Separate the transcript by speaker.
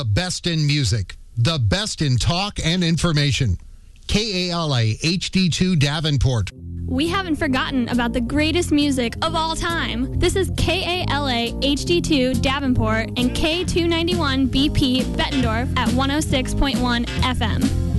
Speaker 1: the best in music, the best in talk and information. KALA HD2 Davenport.
Speaker 2: We haven't forgotten about the greatest music of all time. This is KALA HD2 Davenport and K291 BP Bettendorf at 106.1 FM.